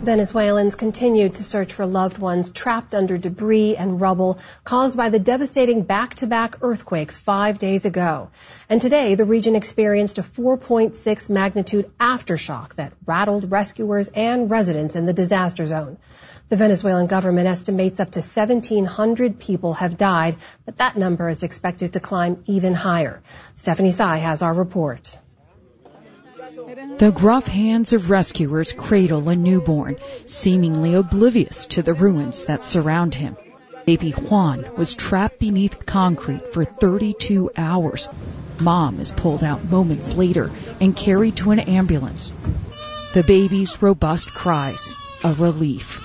Venezuelans continued to search for loved ones trapped under debris and rubble caused by the devastating back-to-back earthquakes 5 days ago. And today, the region experienced a 4.6 magnitude aftershock that rattled rescuers and residents in the disaster zone. The Venezuelan government estimates up to 1,700 people have died, but that number is expected to climb even higher. Stephanie Tsai has our report. The gruff hands of rescuers cradle a newborn, seemingly oblivious to the ruins that surround him. Baby Juan was trapped beneath concrete for 32 hours. Mom is pulled out moments later and carried to an ambulance. The baby's robust cries, a relief.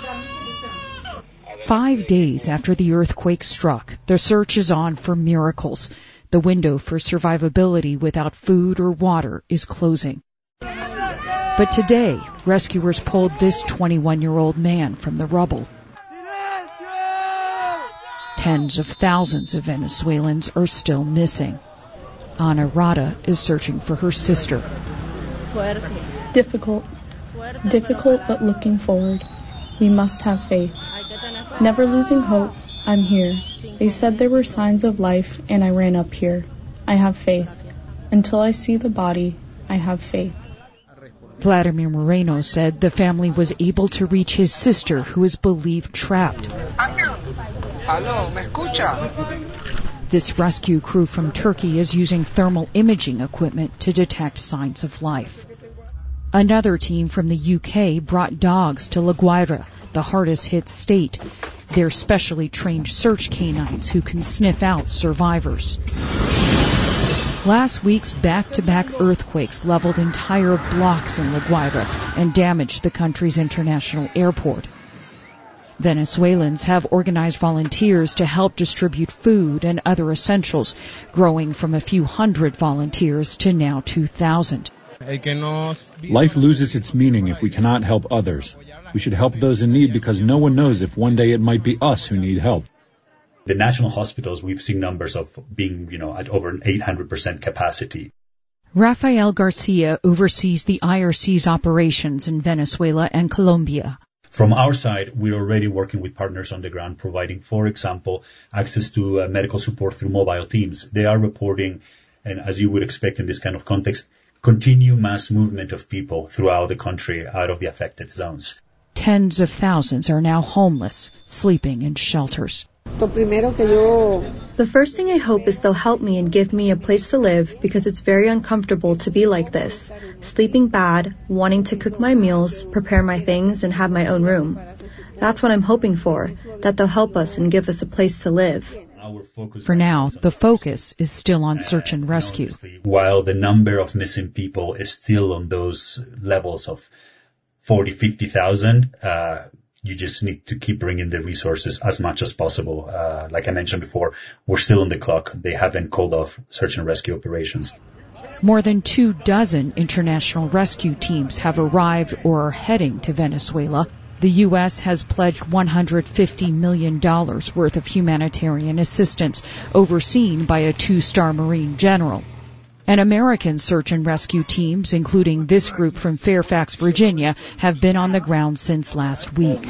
5 days after the earthquake struck, the search is on for miracles. The window for survivability without food or water is closing. But today, rescuers pulled this 21-year-old man from the rubble. Tens of thousands of Venezuelans are still missing. Ana Rada is searching for her sister. Difficult but looking forward. We must have faith. Never losing hope, I'm here. They said there were signs of life and I ran up here. I have faith. Until I see the body, I have faith. Vladimir Moreno said the family was able to reach his sister, who is believed trapped. This rescue crew from Turkey is using thermal imaging equipment to detect signs of life. Another team from the UK brought dogs to La Guaira, the hardest hit state. They're specially trained search canines who can sniff out survivors. Last week's back-to-back earthquakes leveled entire blocks in La Guaira and damaged the country's international airport. Venezuelans have organized volunteers to help distribute food and other essentials, growing from a few hundred volunteers to now 2,000. Life loses its meaning if we cannot help others. We should help those in need because no one knows if one day it might be us who need help. The national hospitals, we've seen numbers of being, at over 800% capacity. Rafael Garcia oversees the IRC's operations in Venezuela and Colombia. From our side, we're already working with partners on the ground, providing, for example, access to medical support through mobile teams. They are reporting, and as you would expect in this kind of context, continue mass movement of people throughout the country out of the affected zones. Tens of thousands are now homeless, sleeping in shelters. The first thing I hope is they'll help me and give me a place to live because it's very uncomfortable to be like this. Sleeping bad, wanting to cook my meals, prepare my things, and have my own room. That's what I'm hoping for, that they'll help us and give us a place to live. For now, the focus is still on search and rescue. While the number of missing people is still on those levels of 40, 50,000, you just need to keep bringing the resources as much as possible. Like I mentioned before, we're still on the clock. They haven't called off search and rescue operations. More than 24 international rescue teams have arrived or are heading to Venezuela. The U.S. has pledged $150 million worth of humanitarian assistance, overseen by a 2-star Marine general. And American search and rescue teams, including this group from Fairfax, Virginia, have been on the ground since last week.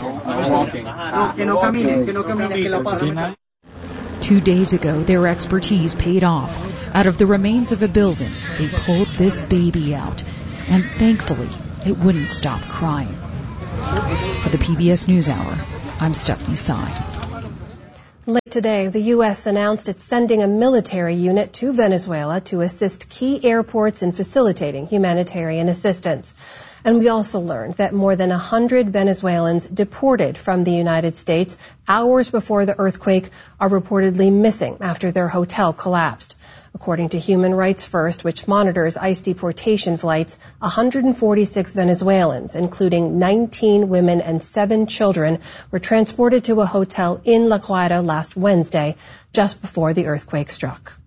2 days ago, their expertise paid off. Out of the remains of a building, they pulled this baby out. And thankfully, it wouldn't stop crying. For the PBS NewsHour, I'm Stephanie Tsai. Late today, the U.S. announced it's sending a military unit to Venezuela to assist key airports in facilitating humanitarian assistance. And we also learned that more than 100 Venezuelans deported from the United States hours before the earthquake are reportedly missing after their hotel collapsed. According to Human Rights First, which monitors ICE deportation flights, 146 Venezuelans, including 19 women and 7 children, were transported to a hotel in La Guaira last Wednesday, just before the earthquake struck.